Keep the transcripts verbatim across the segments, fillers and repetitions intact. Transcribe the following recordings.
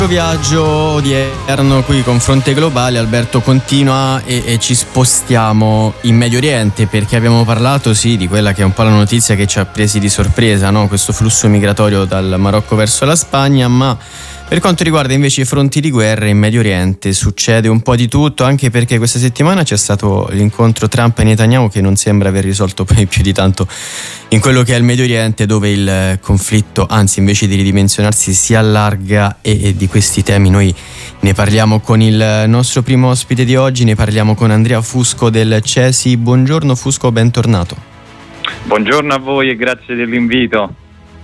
Viaggio odierno qui con Fronte Globale, Alberto, continua e, e ci spostiamo in Medio Oriente, perché abbiamo parlato sì di quella che è un po' la notizia che ci ha presi di sorpresa, no? Questo flusso migratorio dal Marocco verso la Spagna, ma per quanto riguarda invece i fronti di guerra in Medio Oriente succede un po' di tutto, anche perché questa settimana c'è stato l'incontro Trump e Netanyahu che non sembra aver risolto poi più di tanto in quello che è il Medio Oriente, dove il conflitto, anzi invece di ridimensionarsi, si allarga, e, e di questi temi noi ne parliamo con il nostro primo ospite di oggi, ne parliamo con Andrea Fusco del C E S I. Buongiorno Fusco, bentornato. Buongiorno a voi e grazie dell'invito.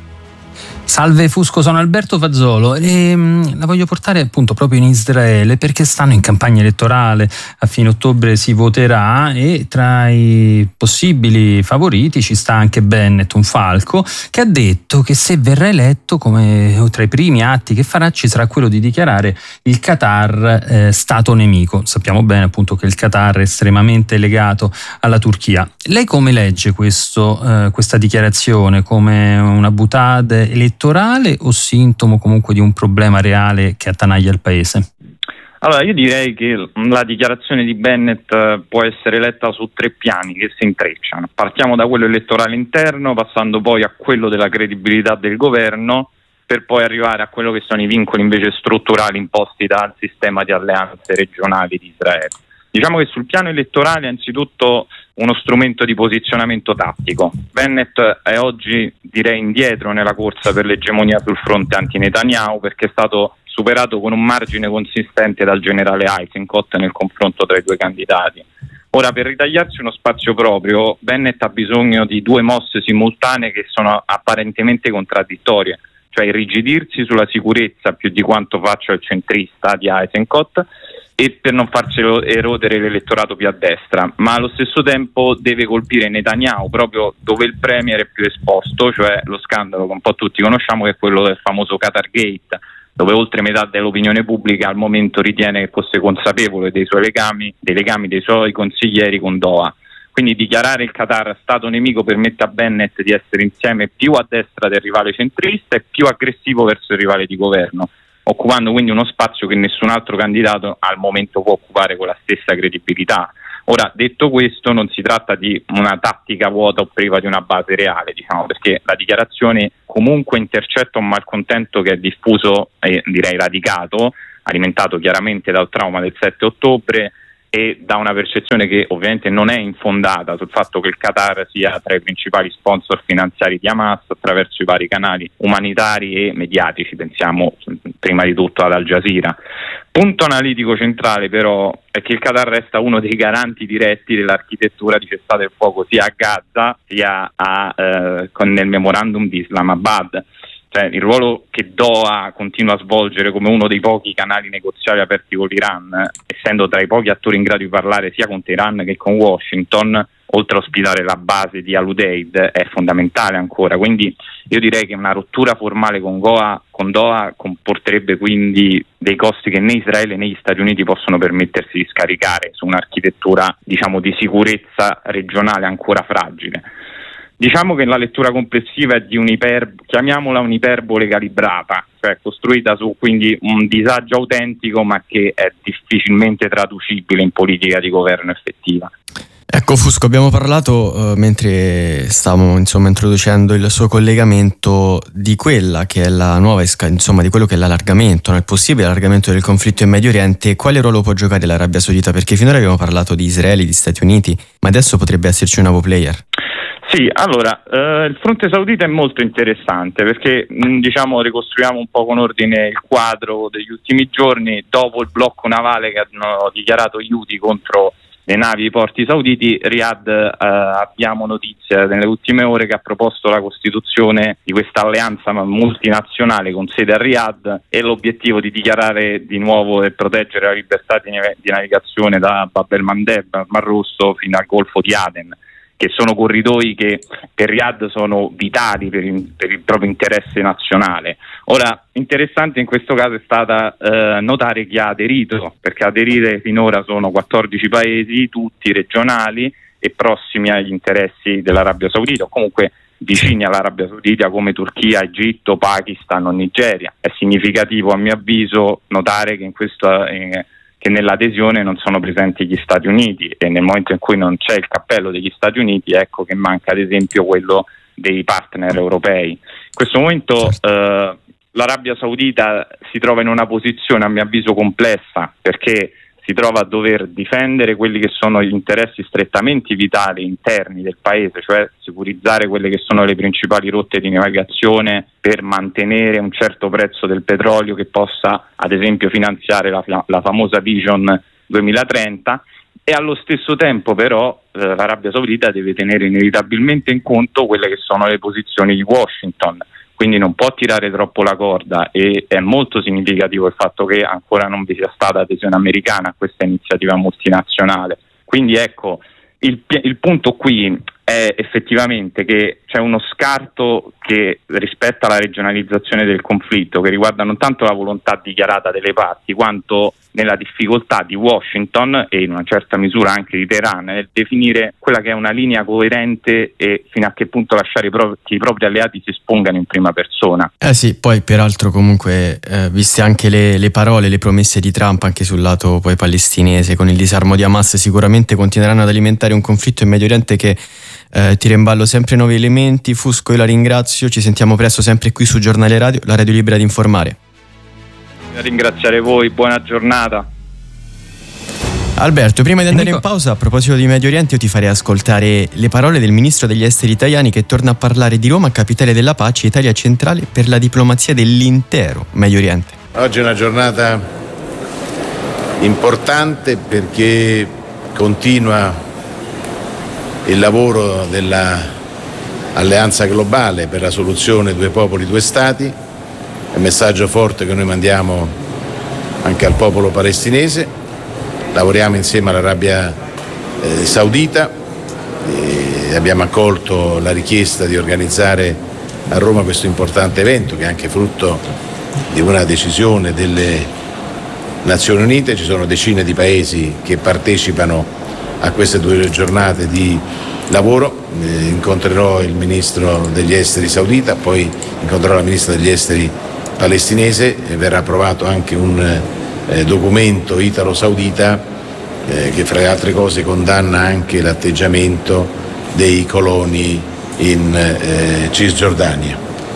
Salve Fusco, sono Alberto Fazzolo e mh, la voglio portare appunto proprio in Israele, perché stanno in campagna elettorale, a fine ottobre si voterà e tra i possibili favoriti ci sta anche Bennett, un falco, che ha detto che se verrà eletto, come tra i primi atti che farà ci sarà quello di dichiarare il Qatar eh, stato nemico. Sappiamo bene appunto che il Qatar è estremamente legato alla Turchia. Lei come legge questo, eh, questa dichiarazione? Come una boutade elettorale o sintomo comunque di un problema reale che attanaglia il paese? Allora, io direi che la dichiarazione di Bennett può essere letta su tre piani che si intrecciano. Partiamo da quello elettorale interno, passando poi a quello della credibilità del governo, per poi arrivare a quello che sono i vincoli invece strutturali imposti dal sistema di alleanze regionali di Israele. Diciamo che sul piano elettorale è anzitutto uno strumento di posizionamento tattico. Bennett è oggi, direi, indietro nella corsa per l'egemonia sul fronte anti-Netanyahu, perché è stato superato con un margine consistente dal generale Eisenkot nel confronto tra i due candidati. Ora, per ritagliarsi uno spazio proprio, Bennett ha bisogno di due mosse simultanee che sono apparentemente contraddittorie, cioè irrigidirsi sulla sicurezza più di quanto faccia il centrista di Eisenkot, e per non farcelo erodere l'elettorato più a destra, ma allo stesso tempo deve colpire Netanyahu proprio dove il premier è più esposto, cioè lo scandalo che un po' tutti conosciamo, che è quello del famoso Qatar Gate, dove oltre metà dell'opinione pubblica al momento ritiene che fosse consapevole dei suoi legami, dei legami dei suoi consiglieri con Doha. Quindi dichiarare il Qatar stato nemico permette a Bennett di essere insieme più a destra del rivale centrista e più aggressivo verso il rivale di governo, occupando quindi uno spazio che nessun altro candidato al momento può occupare con la stessa credibilità. Ora, detto questo, non si tratta di una tattica vuota o priva di una base reale, diciamo, perché la dichiarazione comunque intercetta un malcontento che è diffuso e direi radicato, alimentato chiaramente dal trauma del sette ottobre e da una percezione che ovviamente non è infondata sul fatto che il Qatar sia tra i principali sponsor finanziari di Hamas attraverso i vari canali umanitari e mediatici, pensiamo prima di tutto ad Al Jazeera. Punto analitico centrale però è che il Qatar resta uno dei garanti diretti dell'architettura di cessate il fuoco sia a Gaza sia a, eh, con nel memorandum di Islamabad. Cioè, il ruolo che Doha continua a svolgere come uno dei pochi canali negoziali aperti con l'Iran, essendo tra i pochi attori in grado di parlare sia con Teheran che con Washington, oltre a ospitare la base di Al-Udeid, è fondamentale ancora. Quindi io direi che una rottura formale con Doha, con Doha comporterebbe quindi dei costi che né Israele né gli Stati Uniti possono permettersi di scaricare su un'architettura, diciamo, di sicurezza regionale ancora fragile. Diciamo che la lettura complessiva è di un'iper, chiamiamola un'iperbole calibrata, cioè costruita su quindi un disagio autentico ma che è difficilmente traducibile in politica di governo effettiva. Ecco Fusco, abbiamo parlato eh, mentre stavamo insomma introducendo il suo collegamento di quella che è la nuova esca- insomma di quello che è l'allargamento, no? Il possibile allargamento del conflitto in Medio Oriente. Quale ruolo può giocare l'Arabia Saudita? Perché finora abbiamo parlato di Israele, di Stati Uniti, ma adesso potrebbe esserci un nuovo player. Sì, allora, eh, il fronte saudita è molto interessante perché mh, diciamo ricostruiamo un po' con ordine il quadro degli ultimi giorni. Dopo il blocco navale che hanno dichiarato gli Houthi contro le navi e i porti sauditi, Riyadh, eh, abbiamo notizia nelle ultime ore che ha proposto la costituzione di questa alleanza multinazionale con sede a Riyadh e l'obiettivo di dichiarare di nuovo e proteggere la libertà di, di navigazione da Bab el-Mandeb, al Mar Rosso, fino al Golfo di Aden, che sono corridoi che per Riyadh sono vitali per il, per il proprio interesse nazionale. Ora, interessante in questo caso è stata eh, notare chi ha aderito, perché aderire finora sono quattordici paesi, tutti regionali e prossimi agli interessi dell'Arabia Saudita, o comunque vicini all'Arabia Saudita come Turchia, Egitto, Pakistan o Nigeria. È significativo, a mio avviso, notare che in questa eh, che nell'adesione non sono presenti gli Stati Uniti, e nel momento in cui non c'è il cappello degli Stati Uniti, ecco che manca ad esempio quello dei partner europei. In questo momento eh, l'Arabia Saudita si trova in una posizione, a mio avviso, complessa, perché si trova a dover difendere quelli che sono gli interessi strettamente vitali interni del paese, cioè sicurizzare quelle che sono le principali rotte di navigazione per mantenere un certo prezzo del petrolio che possa ad esempio finanziare la, la famosa Vision duemilatrenta, e allo stesso tempo però eh, l'Arabia Saudita deve tenere inevitabilmente in conto quelle che sono le posizioni di Washington. Quindi non può tirare troppo la corda, e è molto significativo il fatto che ancora non vi sia stata adesione americana a questa iniziativa multinazionale. Quindi ecco, il, il punto qui è effettivamente che c'è uno scarto che rispetto alla regionalizzazione del conflitto, che riguarda non tanto la volontà dichiarata delle parti quanto nella difficoltà di Washington e in una certa misura anche di Teheran nel definire quella che è una linea coerente e fino a che punto lasciare i propri, che i propri alleati si espongano in prima persona. Eh sì, poi peraltro comunque eh, viste anche le, le parole, le promesse di Trump anche sul lato poi palestinese con il disarmo di Hamas, sicuramente continueranno ad alimentare un conflitto in Medio Oriente che eh, tira in ballo sempre nuovi elementi. Fusco, io la ringrazio, ci sentiamo presto sempre qui su Giornale Radio, la radio libera di informare. Ringraziare voi, buona giornata. Alberto, prima di andare in pausa, a proposito di Medio Oriente, io ti farei ascoltare le parole del ministro degli esteri italiani che torna a parlare di Roma, capitale della pace, Italia centrale per la diplomazia dell'intero Medio Oriente. Oggi è una giornata importante perché continua il lavoro dell'alleanza globale per la soluzione due popoli, due stati. È un messaggio forte che noi mandiamo anche al popolo palestinese. Lavoriamo insieme all'Arabia eh, Saudita e abbiamo accolto la richiesta di organizzare a Roma questo importante evento, che è anche frutto di una decisione delle Nazioni Unite. Ci sono decine di paesi che partecipano a queste due giornate di lavoro. Eh, incontrerò il ministro degli esteri saudita, poi incontrerò la ministra degli esteri palestinese, e verrà approvato anche un eh, documento italo-saudita eh, che fra le altre cose condanna anche l'atteggiamento dei coloni in eh, Cisgiordania.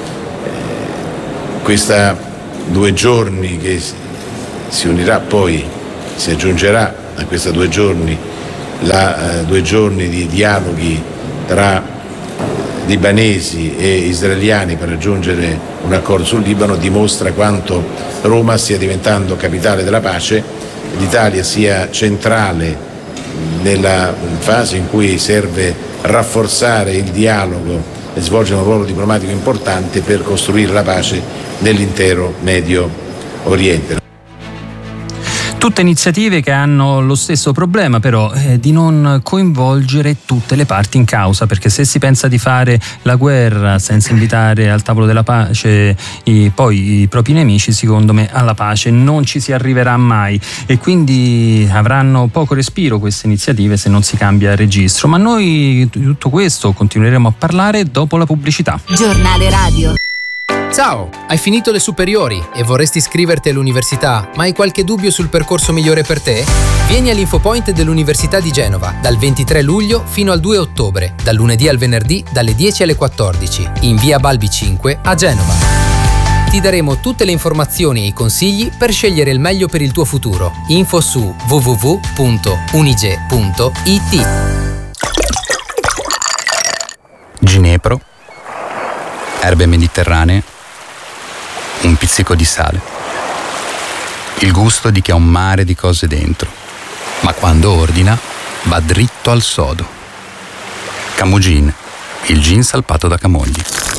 Eh, questa due giorni che si unirà, poi si aggiungerà a questa due giorni la eh, due giorni di dialoghi tra libanesi e israeliani per raggiungere un accordo sul Libano, dimostra quanto Roma stia diventando capitale della pace, l'Italia sia centrale nella fase in cui serve rafforzare il dialogo e svolgere un ruolo diplomatico importante per costruire la pace nell'intero Medio Oriente. Tutte iniziative che hanno lo stesso problema però eh, di non coinvolgere tutte le parti in causa, perché se si pensa di fare la guerra senza invitare al tavolo della pace i, poi i propri nemici, secondo me alla pace non ci si arriverà mai, e quindi avranno poco respiro queste iniziative se non si cambia registro. Ma noi di tutto questo continueremo a parlare dopo la pubblicità. Giornale Radio. Ciao, hai finito le superiori e vorresti iscriverti all'università, ma hai qualche dubbio sul percorso migliore per te? Vieni all'Infopoint dell'Università di Genova dal ventitré luglio fino al due ottobre, dal lunedì al venerdì dalle dieci alle quattordici, in via Balbi cinque a Genova. Ti daremo tutte le informazioni e i consigli per scegliere il meglio per il tuo futuro. Info su w w w punto unige punto i t. Ginepro, erbe mediterranee, un pizzico di sale. Il gusto di chi ha un mare di cose dentro, ma quando ordina va dritto al sodo. Camogin, il gin salpato da Camogli.